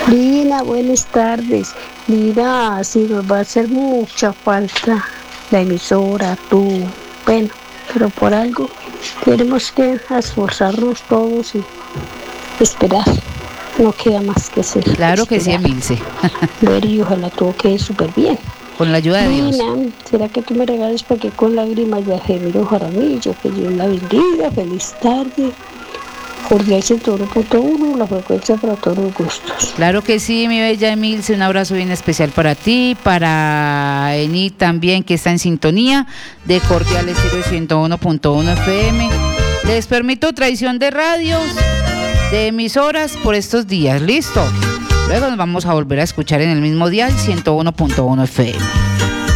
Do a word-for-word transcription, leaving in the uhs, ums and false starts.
Lina, buenas tardes. Mira, sí, nos va a hacer mucha falta la emisora, tú. Bueno, pero por algo tenemos que esforzarnos todos y esperar. No queda más que hacer. Claro que sí, esperar. Emilce. Ver y ojalá todo quede súper bien. Con la ayuda de Dios. Lina, ¿será que tú me regales porque con lágrimas de Gemiro Jaramillo? Que Dios la bendiga, feliz tarde. Cordial ciento uno punto uno, la frecuencia para todos los gustos. Claro que sí, mi bella Emilce, un abrazo bien especial para ti, para Eni también, que está en sintonía de Cordial Estéreo ciento uno punto uno F M. Les permito traición de radios, de emisoras por estos días, ¿listo? Luego nos vamos a volver a escuchar en el mismo dial ciento uno punto uno F M.